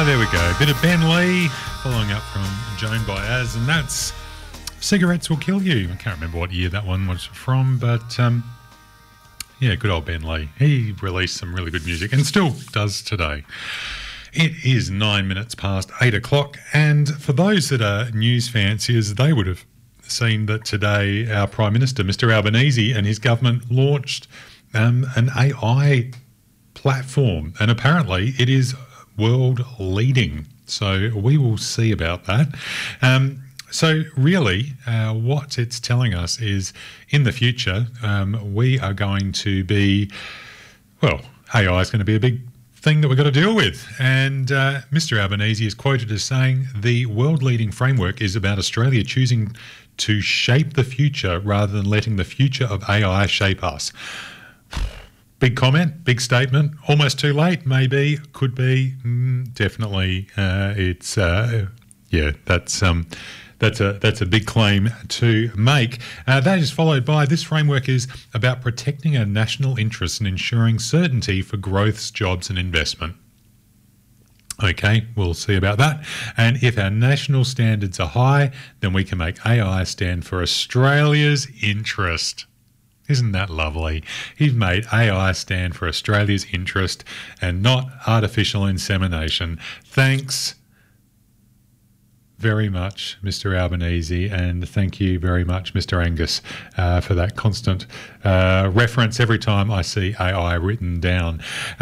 There we go. A bit of Ben Lee following up from Joan Baez, and that's Cigarettes Will Kill You. I can't remember what year that one was from, but yeah, good old Ben Lee. He released some really good music and still does today. It is 9 minutes past 8 o'clock, and for those that are news fanciers, they would have seen that today our Prime Minister, Mr Albanese, and his government launched an AI platform, and apparently it is world leading. So we will see about that. So really what it's telling us is in the future we are going to be, well, AI is going to be a big thing that we've got to deal with. And Mr Albanese is quoted as saying the world leading framework is about Australia choosing to shape the future rather than letting the future of AI shape us. Big comment, big statement, almost too late, maybe, could be, definitely. It's yeah, that's a big claim to make. That is followed by this framework is about protecting our national interests and ensuring certainty for growth, jobs and investment. Okay, we'll see about that. And if our national standards are high, then we can make AI stand for Australia's interest. Isn't that lovely? He's made AI stand for Australia's interest and not artificial insemination. Thanks very much, Mr Albanese, and thank you very much, Mr Angus, for that constant reference every time I see AI written down.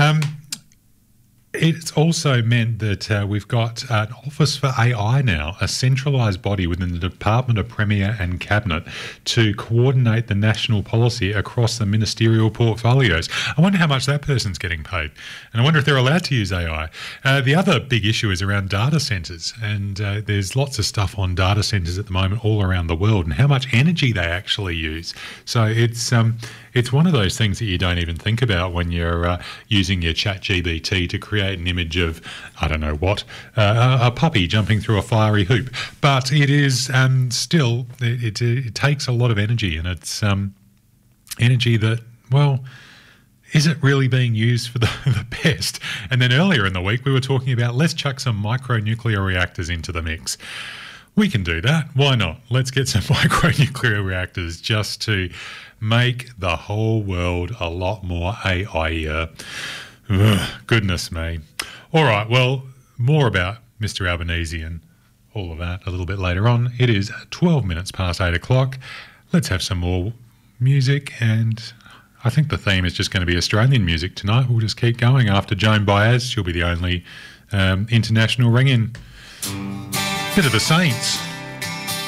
It's also meant that we've got an Office for AI now, a centralised body within the Department of Premier and Cabinet to coordinate the national policy across the ministerial portfolios. I wonder how much that person's getting paid, and I wonder if they're allowed to use AI. The other big issue is around data centres, and there's lots of stuff on data centres at the moment all around the world and how much energy they actually use. So it's one of those things that you don't even think about when you're using your ChatGPT to create an image of, I don't know what, a puppy jumping through a fiery hoop. But it is still, it takes a lot of energy, and it's energy that, well, is it really being used for the best? And then earlier in the week we were talking about let's chuck some micronuclear reactors into the mix. We can do that. Why not? Let's get some micronuclear reactors just to make the whole world a lot more AI-ier. Goodness me. All right, well, more about Mr Albanese and all of that a little bit later on. It is 12 minutes past 8 o'clock. Let's have some more music, and I think the theme is just going to be Australian music tonight. We'll just keep going. After Joan Baez, she'll be the only international ring-in. Bit of the Saints.